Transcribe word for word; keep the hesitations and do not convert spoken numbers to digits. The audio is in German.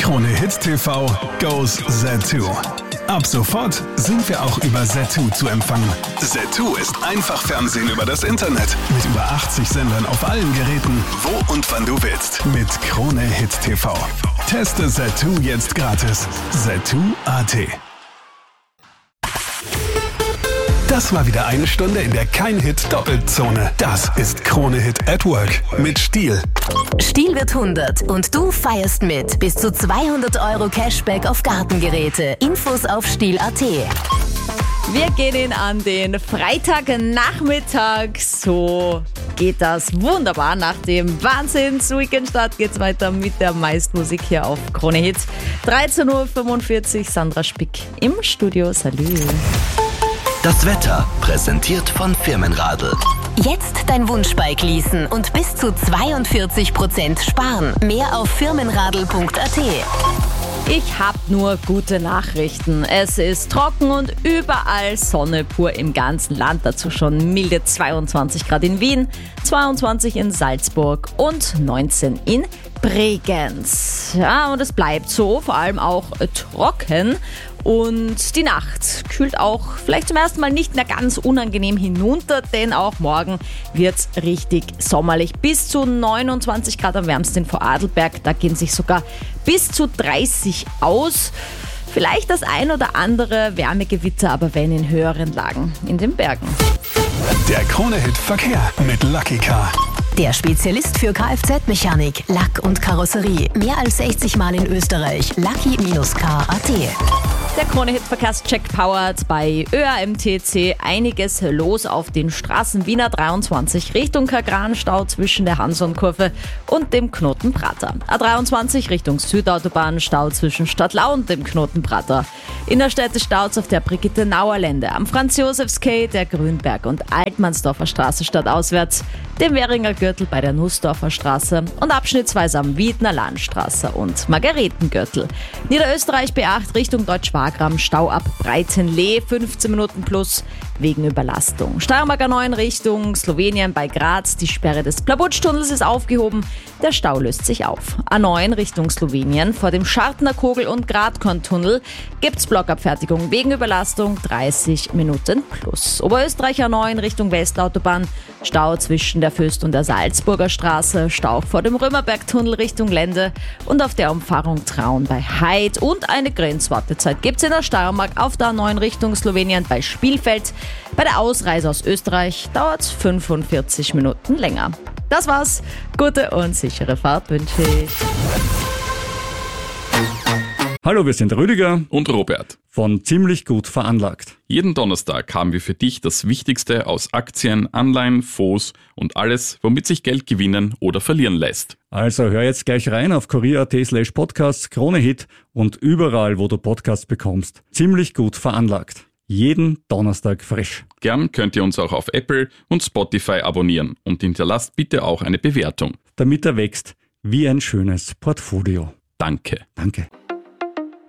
Krone Hit T V goes Zattoo. Ab sofort sind wir auch über Zattoo zu empfangen. Zattoo ist einfach Fernsehen über das Internet. Mit über achtzig Sendern auf allen Geräten, wo und wann du willst. Mit Krone Hit T V. Teste Zattoo jetzt gratis. Zattoo Punkt a t. Das war wieder eine Stunde, in der kein Hit doppelt Zone. Das ist Krone Hit at Work mit Stiel. Stiel wird hundert und du feierst mit. Bis zu zweihundert Euro Cashback auf Gartengeräte. Infos auf stiel punkt a t. Wir gehen in an den Freitagnachmittag. So geht das wunderbar. Nach dem Wahnsinns-Weekend-Start geht's weiter mit der Meistmusik hier auf Krone Hit. dreizehn Uhr fünfundvierzig, Sandra Spick im Studio. Salü. Das Wetter präsentiert von Firmenradl. Jetzt dein Wunschbike leasen und bis zu zweiundvierzig Prozent sparen. Mehr auf firmenradl punkt a t. Ich hab nur gute Nachrichten. Es ist trocken und überall Sonne pur im ganzen Land. Dazu schon milde zweiundzwanzig Grad in Wien, zweiundzwanzig in Salzburg und neunzehn in Bregenz. Ja, und es bleibt so, vor allem auch trocken. Und die Nacht kühlt auch vielleicht zum ersten Mal nicht mehr ganz unangenehm hinunter, denn auch morgen wird's richtig sommerlich. Bis zu neunundzwanzig Grad am wärmsten in Vorarlberg, da gehen sich sogar bis zu dreißig aus. Vielleicht das ein oder andere Wärmegewitter, aber wenn in höheren Lagen, in den Bergen. Der Krone-Hit Verkehr mit Lucky Car. Der Spezialist für Kfz-Mechanik, Lack und Karosserie. Mehr als sechzig Mal in Österreich. Lucky Car punkt a t. Der Krone-Hit-Verkehrscheck powered bei Ö A M T C. Einiges los auf den Straßen. Wiener dreiundzwanzig Richtung Kagran, Stau zwischen der Hanson-Kurve und dem Knotenprater. A dreiundzwanzig Richtung Südautobahn, Stau zwischen Stadtlau und dem Knotenprater. Innerstädte Staus auf der Brigitte-Nauer-Lände, am Franz-Josefs-Quai, der Grünberg- und Altmannsdorfer Straße stadtauswärts, dem Währinger Gürtel bei der Nussdorfer Straße und abschnittsweise am Wiedner Landstraße und Margaretengürtel. Niederösterreich B acht Richtung Deutsch-Wagram, Stau ab Breitenlee, fünfzehn Minuten plus wegen Überlastung. Steiermark A neun Richtung Slowenien bei Graz, die Sperre des Plabutsch-Tunnels ist aufgehoben, der Stau löst sich auf. A neun Richtung Slowenien, vor dem Schartner Kogel- und Gradkorn-Tunnel gibt's Blockabfertigung wegen Überlastung, dreißig Minuten plus. Oberösterreich A neun Richtung Westautobahn, Stau zwischen der Fürst und der Salzburger Straße, Stau vor dem Römerberg-Tunnel Richtung Lende und auf der Umfahrung Traun bei Heid und eine Grenzwartezeit gibt's in der Steiermark auf der A neun Richtung Slowenien bei Spielfeld. Bei der Ausreise aus Österreich dauert's fünfundvierzig Minuten länger. Das war's. Gute und sichere Fahrt wünsche ich. Hallo, wir sind Rüdiger und Robert von Ziemlich gut veranlagt. Jeden Donnerstag haben wir für dich das Wichtigste aus Aktien, Anleihen, Fonds und alles, womit sich Geld gewinnen oder verlieren lässt. Also hör jetzt gleich rein auf kurier punkt at slash podcasts, Krone Hit und überall, wo du Podcasts bekommst. Ziemlich gut veranlagt. Jeden Donnerstag frisch. Gern könnt ihr uns auch auf Apple und Spotify abonnieren und hinterlasst bitte auch eine Bewertung. Damit er wächst wie ein schönes Portfolio. Danke. Danke.